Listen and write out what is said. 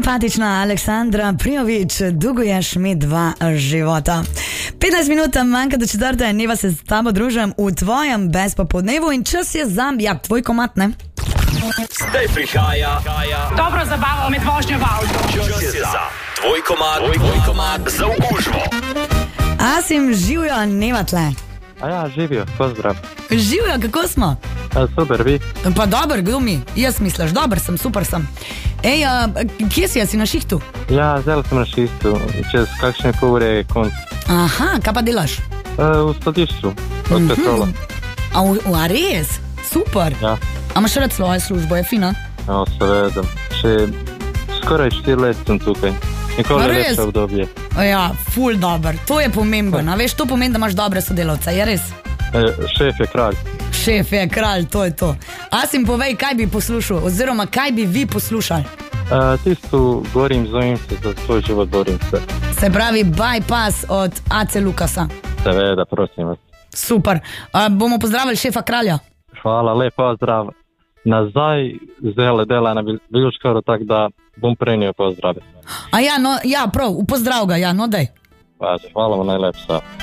Simpatična Aleksandra Prijović, duguješ mi 2 života. 15 minut manjka do 4. Neva se s tabo družim v tvojem bezpopodnevu in čas je za, tvoj komad, ne? Zdaj prihaja dobro zabavo med vožnjo v avtu. Čas je za tvoj komad za okužbo. Asim, živjo, Neva tle. A ja, živijo, pozdrav. Živjo, kako smo? Super, vi? Pa dober, kdo mi? Jaz misliš, dober sem, super sem. Ej, kje si, si na šihtu? Ja, zdaj sem na šihtu, čez kakšne pol ure je konc. Aha, kaj pa delaš? V skladišču, od petrola. A res? Super. Ja. A imaš rad svojo službo, je fina? Ja, seveda. Še skoraj 4 let sem tukaj. Nikoli lepše obdobje. Ja, ful dober, to je pomembno. A veš, to pomeni, da imaš dobre sodelavce, je res? Šef je kralj. Šef je kralj, to je to. Asim, povej, kaj bi poslušal, oziroma kaj bi vi poslušali? Tisto borim, zovem se, za svoj život borim se. Se pravi Bypass od AC Lukasa. Seveda, prosim vas. Super. Bomo pozdravili šefa kralja. Hvala, lep pozdrav. Nazaj zdaj dela na Vilškoru, tako da bom prenio pozdrave. A ja, no, ja, prav, pozdrav ga, ja, no daj. Hvala vam najlepša.